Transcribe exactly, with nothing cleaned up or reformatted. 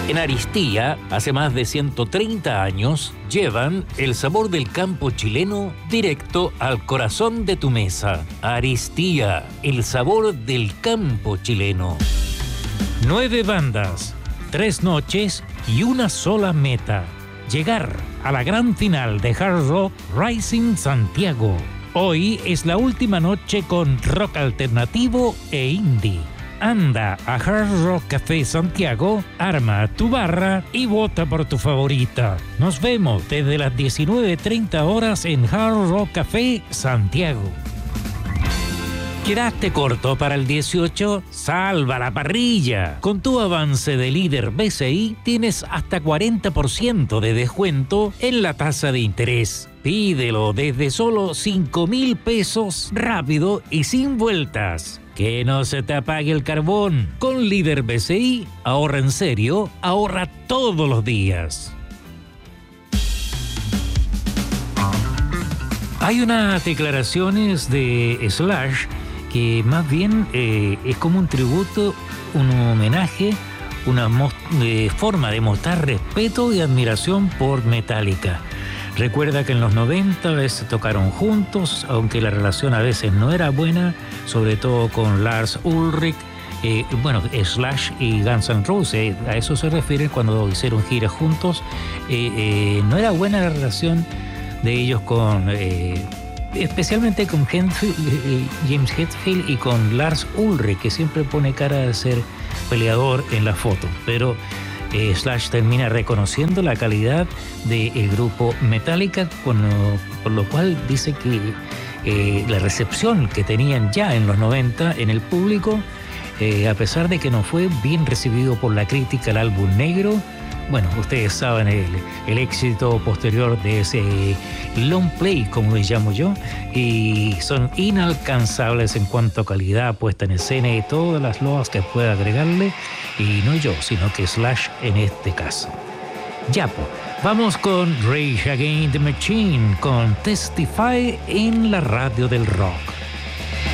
En Aristía, hace más de ciento treinta años, llevan el sabor del campo chileno directo al corazón de tu mesa. Aristía, el sabor del campo chileno. Nueve bandas, tres noches y una sola meta. Llegar a la gran final de Hard Rock Rising Santiago. Hoy es la última noche con rock alternativo e indie. Anda a Hard Rock Café Santiago, arma tu barra y vota por tu favorita. Nos vemos desde las diecinueve treinta horas en Hard Rock Café Santiago. ¿Quedaste corto para el dieciocho? ¡Salva la parrilla! Con tu avance de líder B C I tienes hasta cuarenta por ciento de descuento en la tasa de interés. Pídelo desde solo cinco mil pesos, rápido y sin vueltas. Que no se te apague el carbón. Con Líder B C I, ahorra en serio, ahorra todos los días. Hay unas declaraciones de Slash que más bien eh, es como un tributo, un homenaje, una most- eh, forma de mostrar respeto y admiración por Metallica. Recuerda que en los noventa a veces tocaron juntos, aunque la relación a veces no era buena, sobre todo con Lars Ulrich, eh, bueno, Slash y Guns N' Roses, a eso se refiere cuando hicieron giras juntos. Eh, eh, no era buena la relación de ellos con, eh, especialmente con Hetfield, eh, James Hetfield y con Lars Ulrich, que siempre pone cara de ser peleador en la foto, pero Eh, Slash termina reconociendo la calidad del grupo Metallica, con, por lo cual dice que eh, la recepción que tenían ya en los noventa en el público, eh, a pesar de que no fue bien recibido por la crítica el álbum negro, bueno, ustedes saben el, el éxito posterior de ese long play, como le llamo yo, y son inalcanzables en cuanto a calidad, puesta en escena y todas las loas que pueda agregarle, y no yo, sino que Slash en este caso. Ya, pues, vamos con Rage Against the Machine, con Testify en la radio del rock.